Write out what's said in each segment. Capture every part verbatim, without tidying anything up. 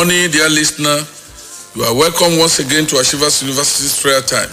Good morning, dear listener. You are welcome once again to Achievers University's prayer time.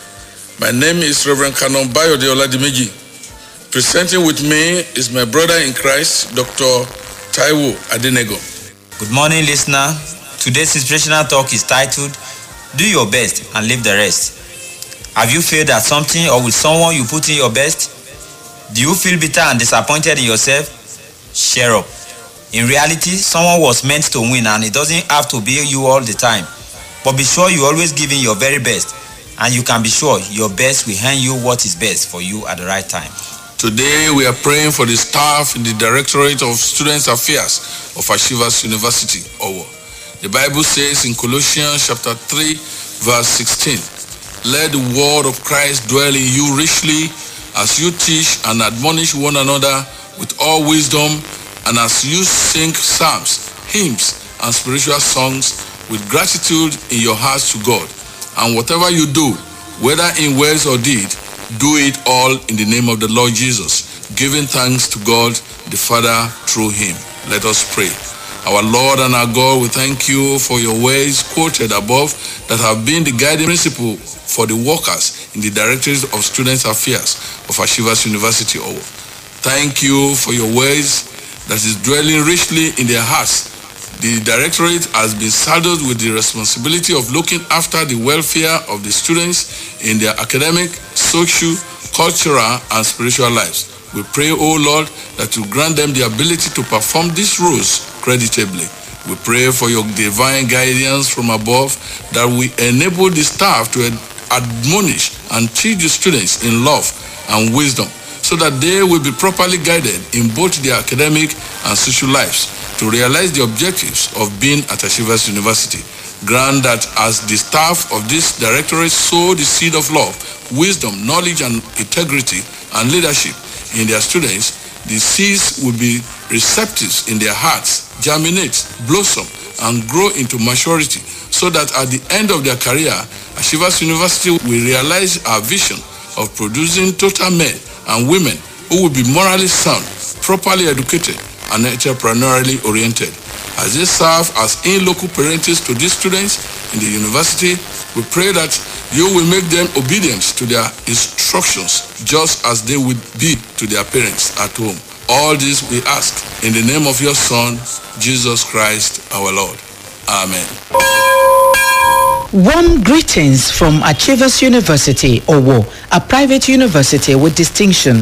My name is Reverend Canon Bayode Oladimeji. Presenting with me is my brother in Christ, Doctor Taiwo Adenego. Good morning, listener. Today's inspirational talk is titled, Do Your Best and Leave the Rest. Have you failed at something or with someone you put in your best? Do you feel bitter and disappointed in yourself? Cheer up. In reality, someone was meant to win and it doesn't have to be you all the time. But be sure you always give in your very best, and you can be sure your best will hand you what is best for you at the right time. Today we are praying for the staff in the Directorate of Students Affairs of Achievers University, Owo. The Bible says in Colossians chapter three, verse sixteen, Let the word of Christ dwell in you richly as you teach and admonish one another with all wisdom, and as you sing psalms, hymns, and spiritual songs with gratitude in your hearts to God. And whatever you do, whether in words or deed, do it all in the name of the Lord Jesus, giving thanks to God the Father through him. Let us pray. Our Lord and our God, we thank you for your words quoted above that have been the guiding principle for the workers in the Directorate of Students Affairs of Achievers University, Owo. Thank you for your words that is dwelling richly in their hearts. The Directorate has been saddled with the responsibility of looking after the welfare of the students in their academic, social, cultural, and spiritual lives. We pray, O Lord, that you grant them the ability to perform these roles creditably. We pray for your divine guidance from above that we enable the staff to admonish and teach the students in love and wisdom, so that they will be properly guided in both their academic and social lives to realize the objectives of being at Achievers University. Grant that as the staff of this directorate sow the seed of love, wisdom, knowledge, and integrity and leadership in their students, the seeds will be receptive in their hearts, germinate, blossom, and grow into maturity, so that at the end of their career, Achievers University will realize our vision of producing total men and women who will be morally sound, properly educated, and entrepreneurially oriented. As they serve as in-local parents to these students in the university, we pray that you will make them obedient to their instructions, just as they would be to their parents at home. All this we ask in the name of your Son, Jesus Christ, our Lord. Amen. Warm greetings from Achievers University, Owo, a private university with distinction.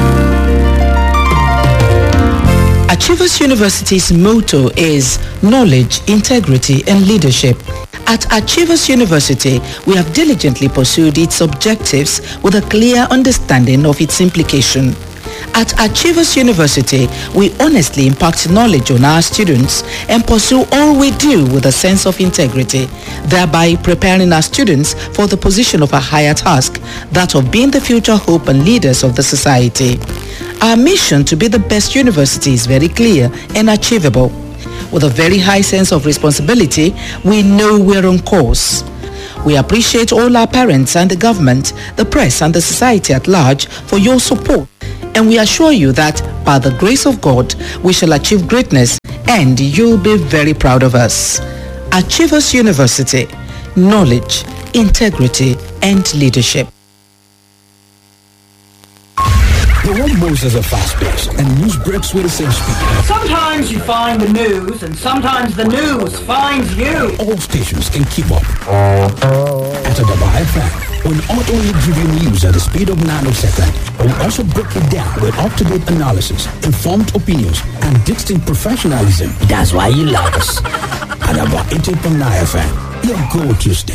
Achievers University's motto is knowledge, integrity, and leadership. At Achievers University, we have diligently pursued its objectives with a clear understanding of its implication. At Achievers University, we honestly impart knowledge on our students and pursue all we do with a sense of integrity, thereby preparing our students for the position of a higher task, that of being the future hope and leaders of the society. Our mission to be the best university is very clear and achievable. With a very high sense of responsibility, we know we're on course. We appreciate all our parents and the government, the press and the society at large for your support. And we assure you that, by the grace of God, we shall achieve greatness and you'll be very proud of us. Achievers University, knowledge, integrity, and leadership. The world moves at a fast pace, and news breaks with the same speed. Sometimes you find the news, and sometimes the news finds you. All stations can keep up. At Adaba F M, we'll not only give you news at the speed of nanosecond, but we'll also break it down with up-to-date analysis, informed opinions, and distinct professionalism. That's why you love us. Adaba eighty point nine F M, your go-to station.